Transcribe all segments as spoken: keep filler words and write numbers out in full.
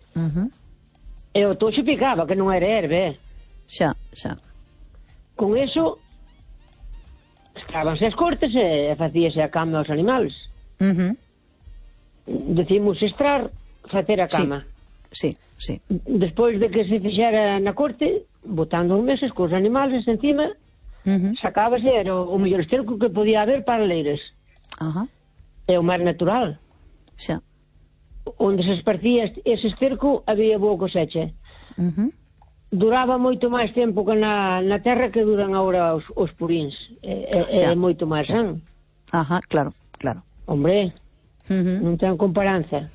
Uh-huh. E o toxo picaba, que non era herbe, eh? Xa, xa. Con eso, escrábanse as cortes e facíase a cama aos animales. Uh-huh. Decimos estrar, facer a cama. Sí, sí. Despois de que se fixera na corte, botando os meses cos animales encima, Uh-huh. sacábase, era o, o mellor esterco que podía haber para leiras. Ajá. É o máis natural. Xa. Onde se esparcía ese esterco, había boa cosecha. Uh-huh. Duraba moito máis tempo que na, na terra que duran agora os, os purins. É, é, é moito máis san. Ajá, claro, claro. Hombre, Uh-huh. non ten comparanza.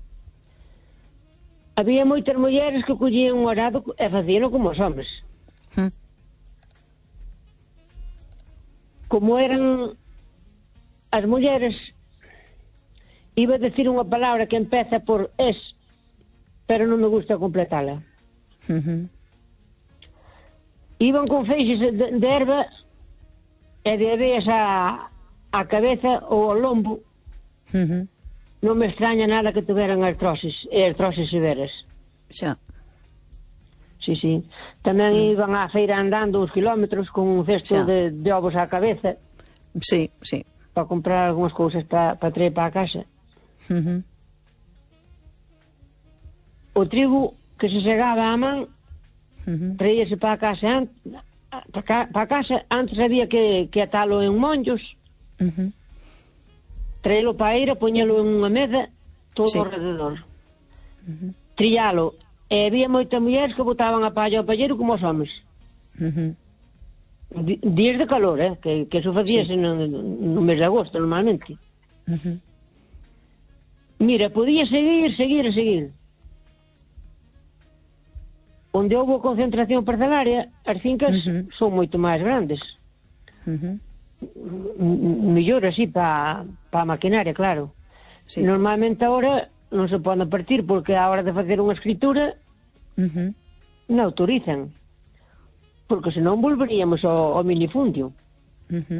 Había moitas mulleres que collían un arado e facían como os homes. Uh-huh. Como eran as mulleres, iba a decir unha palabra que empeza por es, pero non me gusta completala. Uh-huh. Iban con feixes de, de erva e de aveas a, a cabeza ou ao lombo. Uh-huh. Non me extraña nada que tuveran artrosis, e artrosis severas. Xa. Sí, sí. Tamén Mm. iban á feira andando uns kilómetros con un cesto Xa. de, de ovos á cabeza Sí, sí. para comprar algunhas cousas para pa traer para a casa. Uh-huh. O trigo que se segaba á man Uh-huh. traíase para a casa an, para, para a casa. Antes había que, que atalo en monllos, Uh-huh. traelo para a eira, poñelo en unha mesa todo Sí. alrededor, Uh-huh. trillalo. E había moitas mulleres que botaban a palla ao palleiro como os homes. Uh-huh. Di- Días de calor, eh? que, que eso facíase Sí. no, no mes de agosto normalmente. Uh-huh. Mira, podía seguir, seguir e seguir. Onde houve concentración parcelaria, as fincas Ujú. son moito máis grandes. Uh-huh. M- Mellor así para pa a maquinaria, claro. Sí. Normalmente agora non se pode partir porque a hora de facer unha escritura Uh-huh. non autorizan. Porque senón volveríamos ao, ao minifundio. Uh-huh.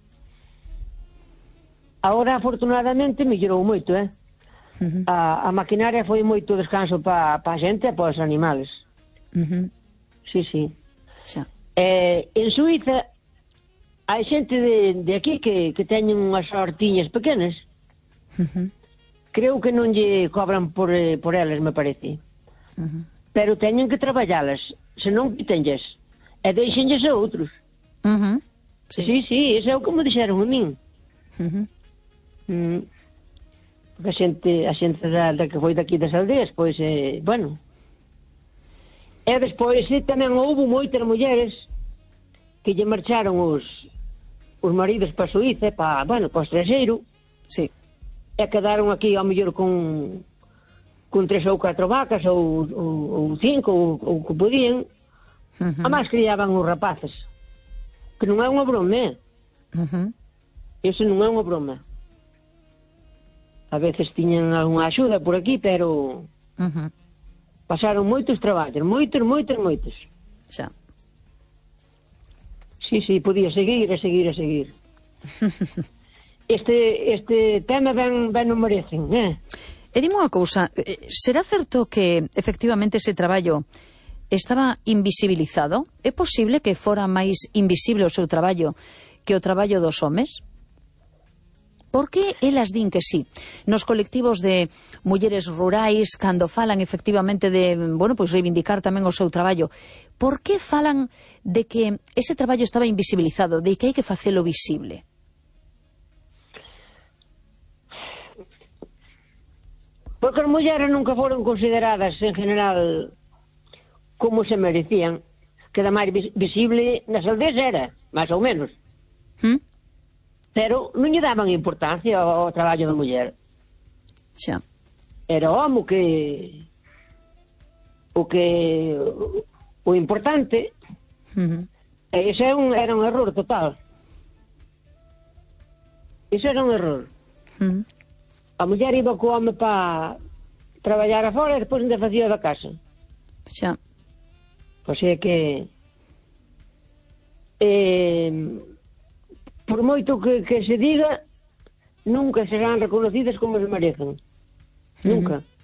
Agora, afortunadamente, mellorou moito, eh? Uh-huh. A, a maquinaria foi moito descanso para pa a xente e para os animales. Uh-huh. Sí, sí. Xa. Eh, en Suiza hai xente de, de aquí que, que teñen unhas hortiñas pequenas. Uh-huh. Creo que non lle cobran por, eh, por elas, me parece. Uh-huh. Pero teñen que traballalas, senón quítenlles. E deixenlles a outros. Uh-huh. Sí, sí, sí, iso é o que me dixeron a min. Uh-huh. Mm. Porque a xente, a xente da, da que foi daqui das aldeas, pois, eh, bueno. E despois eh, tamén houve moitas mulleres que lle marcharon os, os maridos para Suíza, para, bueno, para o estranxeiro, Sí. e quedaron aquí ao mellor con con tres ou catro vacas ou, ou, ou cinco ou, ou que podían. Uh-huh. A máis criaban os rapaces, que non é unha broma, eh? Uh-huh. Iso non é unha broma. A veces tiñan algunha axuda por aquí, pero Uh-huh. pasaron moitos traballos, moitos, moitos, moitos. Xa. Sí, sí, podía seguir e seguir e seguir. Este, este tema ben, ben non merecen, eh? E dime unha cousa, eh, será certo que efectivamente ese traballo estaba invisibilizado? É posible que fora máis invisible o seu traballo que o traballo dos homes? Por que elas din que sí? Nos colectivos de mulleres rurais, cando falan efectivamente de, bueno, pois reivindicar tamén o seu traballo, por que falan de que ese traballo estaba invisibilizado, de que hai que facelo visible? Porque as mulleres nunca foron consideradas en general como se merecían. Queda máis vis visible nas aldeas era, máis ou menos. ¿Mm? Pero non lle daban importancia ao, ao traballo da muller. Xa. Era o home que o que o importante. Uh-huh. E ese era un, era un error total. Ese era un error. Uh-huh. A muller iba co home para traballar afora e depois ainda facía da casa. Xa. O sea que eh, por moito que, que se diga, nunca serán reconocidas como se merecen. Nunca.